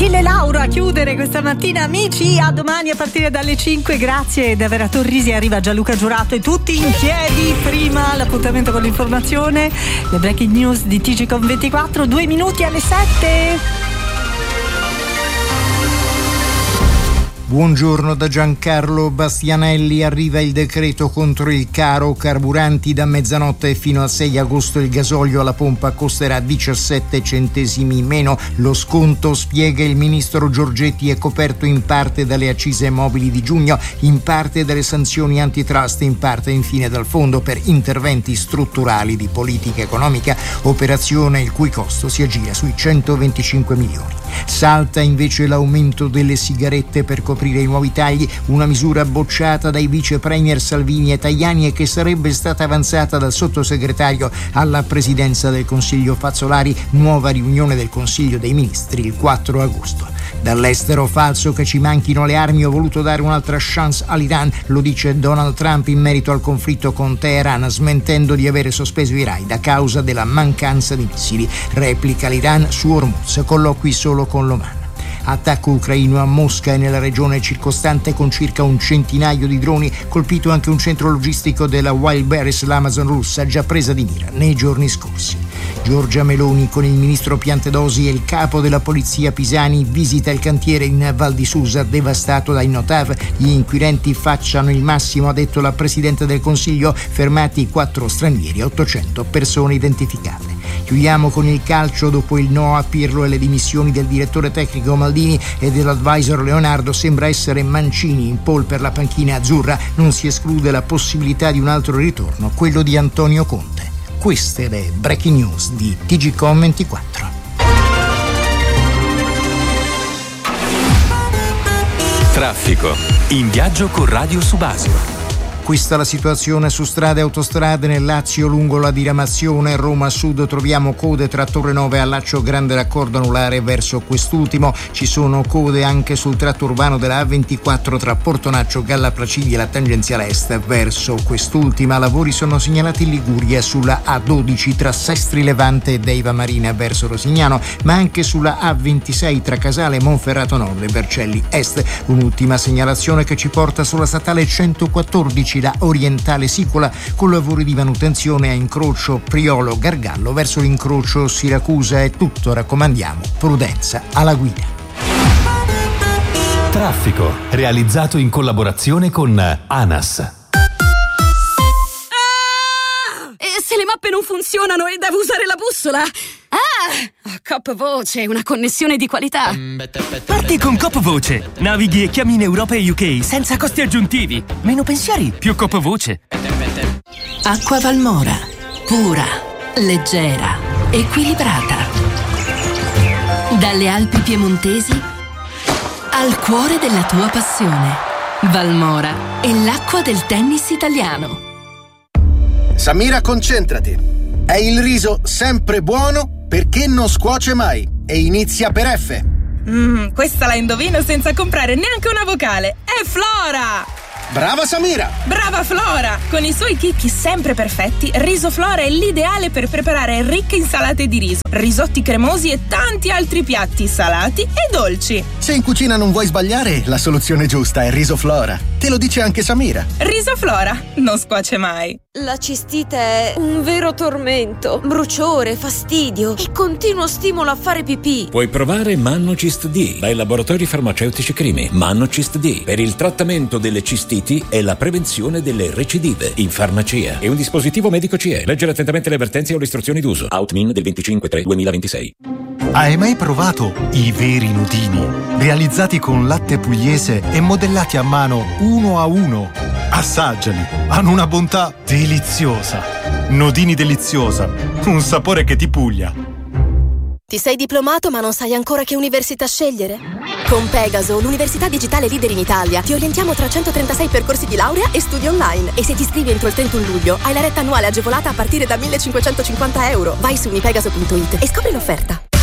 Achille Lauro a chiudere questa mattina, amici. A domani a partire dalle 5. Grazie. Da Vera Torrisi arriva Gianluca Giurato e tutti in piedi. Prima l'appuntamento con l'informazione, le breaking news di TGcom24, 2 minuti alle 7. Buongiorno da Giancarlo Bastianelli. Arriva il decreto contro il caro carburanti. Da mezzanotte fino al 6 agosto il gasolio alla pompa costerà 17 centesimi meno. Lo sconto, spiega il ministro Giorgetti, è coperto in parte dalle accise mobili di giugno, in parte dalle sanzioni antitrust, in parte infine dal fondo per interventi strutturali di politica economica, operazione il cui costo si aggira sui 125 milioni. Salta invece l'aumento delle sigarette per coprire i nuovi tagli, una misura bocciata dai vice premier Salvini e Tajani e che sarebbe stata avanzata dal sottosegretario alla presidenza del Consiglio Fazzolari. Nuova riunione del Consiglio dei Ministri il 4 agosto. Dall'estero, falso che ci manchino le armi, ho voluto dare un'altra chance all'Iran, lo dice Donald Trump in merito al conflitto con Teheran, smentendo di avere sospeso i raid a causa della mancanza di missili. Replica l'Iran su Hormuz, colloqui solo con l'Oman. Attacco ucraino a Mosca e nella regione circostante con circa un centinaio di droni, colpito anche un centro logistico della Wildberries, l'Amazon russa, già presa di mira nei giorni scorsi. Giorgia Meloni con il ministro Piantedosi e il capo della polizia Pisani visita il cantiere in Val di Susa devastato dai Notav. Gli inquirenti facciano il massimo, ha detto la Presidente del Consiglio, fermati 4 stranieri, 800 persone identificate. Chiudiamo con il calcio. Dopo il no a Pirlo e le dimissioni del direttore tecnico Maldini e dell'advisor Leonardo, sembra essere Mancini in pole per la panchina azzurra. Non si esclude la possibilità di un altro ritorno, quello di Antonio Conte. Queste le breaking news di TGcom24. Traffico. In viaggio con Radio Subasio. Questa è la situazione su strade e autostrade nel Lazio lungo la diramazione. Roma Sud troviamo code tra Torre 9 a Laccio Grande raccordo anulare verso quest'ultimo. Ci sono code anche sul tratto urbano della A24 tra Portonaccio, Galla Placidia e la tangenziale est verso quest'ultima. Lavori sono segnalati in Liguria sulla A12 tra Sestri Levante e Deiva Marina verso Rosignano, ma anche sulla A26 tra Casale e Monferrato Nord e Vercelli Est. Un'ultima segnalazione che ci porta sulla statale 114 la Orientale Sicola con lavori di manutenzione a incrocio Priolo Gargallo verso l'incrocio Siracusa. È tutto, raccomandiamo prudenza alla guida. Traffico, realizzato in collaborazione con ANAS. E se le mappe non funzionano e devo usare la bussola? Coop Voce, una connessione di qualità. Parti con Coop Voce. Navighi e chiami in Europa e UK senza costi aggiuntivi. Meno pensieri, più Coop Voce. Acqua Valmora. Pura, leggera, equilibrata. Dalle Alpi piemontesi al cuore della tua passione. Valmora è l'acqua del tennis italiano. Samira, concentrati. È il riso sempre buono perché non scuoce mai e inizia per F. Questa la indovino senza comprare neanche una vocale. È Flora! Brava Samira! Brava Flora! Con i suoi chicchi sempre perfetti, Riso Flora è l'ideale per preparare ricche insalate di riso, risotti cremosi e tanti altri piatti salati e dolci. Se in cucina non vuoi sbagliare, la soluzione giusta è Riso Flora. Te lo dice anche Samira. Riso Flora non scuoce mai. La cistite è un vero tormento, bruciore, fastidio e continuo stimolo a fare pipì. Puoi provare Mannocist D dai laboratori farmaceutici Crimi. Mannocist D per il trattamento delle cistiti e la prevenzione delle recidive in farmacia. È un dispositivo medico CE. Leggere attentamente le avvertenze o le istruzioni d'uso. Outmin del 25/3/2026. Hai mai provato i veri nudini? Realizzati con latte pugliese e modellati a mano uno a uno. Assaggiali, hanno una bontà deliziosa. Nodini Deliziosa, un sapore che ti puglia. Ti sei diplomato ma non sai ancora che università scegliere? Con Pegaso, l'università digitale leader in Italia, ti orientiamo tra 136 percorsi di laurea e studi online. E se ti iscrivi entro il 31 luglio, hai la retta annuale agevolata a partire da 1.550 €. Vai su unipegaso.it e scopri l'offerta.